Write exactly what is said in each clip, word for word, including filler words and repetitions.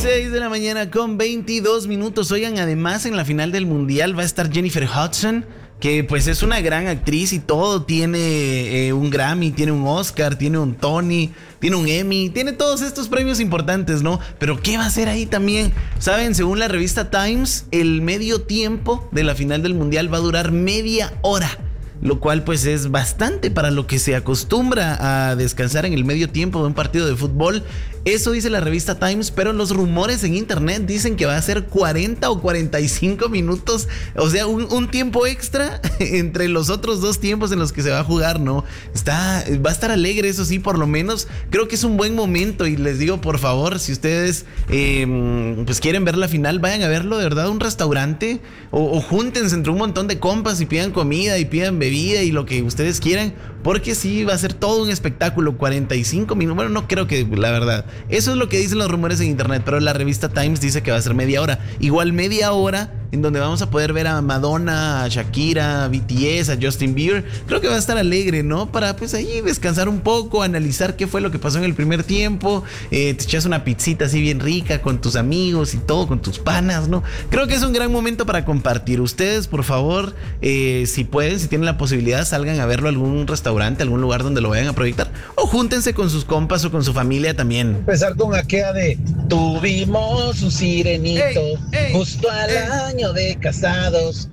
seis de la mañana con veintidós minutos. Oigan, además en la final del Mundial va a estar Jennifer Hudson, que pues es una gran actriz y todo. Tiene eh, un Grammy, tiene un Oscar, tiene un Tony, tiene un Emmy, tiene todos estos premios importantes, ¿no? Pero ¿qué va a hacer ahí también? Saben, según la revista Times, el medio tiempo de la final del Mundial va a durar media hora, lo cual pues es bastante para lo que se acostumbra a descansar en el medio tiempo de un partido de fútbol. Eso dice la revista Times, pero los rumores en internet dicen que va a ser cuarenta o cuarenta y cinco minutos, o sea, un, un tiempo extra entre los otros dos tiempos en los que se va a jugar, ¿no? Está, va a estar alegre, eso sí, por lo menos. Creo que es un buen momento y les digo, por favor, si ustedes eh, pues quieren ver la final, vayan a verlo de verdad a un restaurante o, o júntense entre un montón de compas y pidan comida y pidan bebida y lo que ustedes quieran, porque sí va a ser todo un espectáculo. Cuarenta y cinco minutos, bueno, no creo que, la verdad. Eso es lo que dicen los rumores en internet, pero la revista Times dice que va a ser media hora. Igual media hora en donde vamos a poder ver a Madonna, a Shakira, a B T S, a Justin Bieber. Creo que va a estar alegre, ¿no? Para pues ahí descansar un poco, analizar qué fue lo que pasó en el primer tiempo. Eh, te echas una pizzita así bien rica con tus amigos y todo, con tus panas, ¿no? Creo que es un gran momento para compartir. Ustedes, por favor, eh, si pueden, si tienen la posibilidad, salgan a verlo a algún restaurante, algún lugar donde lo vayan a proyectar, o júntense con sus compas o con su familia también. Empezar con aquella de tuvimos un sirenito ey, ey, justo al ey. año de casados.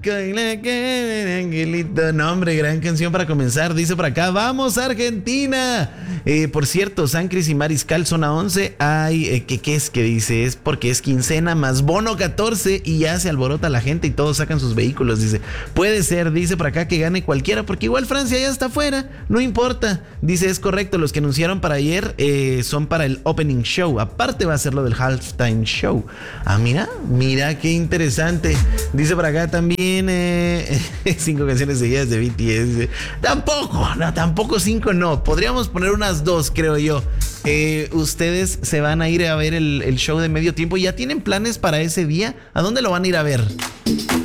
Angelito, no hombre, gran canción para comenzar. Dice por acá, vamos Argentina. Eh, por cierto, San Cris y Mariscal zona once. Ay, eh, ¿qué, ¿qué es que dice? Es porque es quincena más bono catorce y ya se alborota la gente y todos sacan sus vehículos. Dice, puede ser, dice por acá que gane cualquiera, porque igual Francia ya está fuera, no importa. Dice, es correcto, los que anunciaron para ayer eh, son para el opening show. Aparte va a ser lo del halftime show. Ah, mira, mira qué interesante. Dice por acá también eh, cinco canciones seguidas de B T S. Dice, tampoco, no, tampoco cinco no. Podríamos poner unas dos, creo yo. Eh, ustedes se van a ir a ver el, el show de medio tiempo. ¿Ya tienen planes para ese día? ¿A dónde lo van a ir a ver?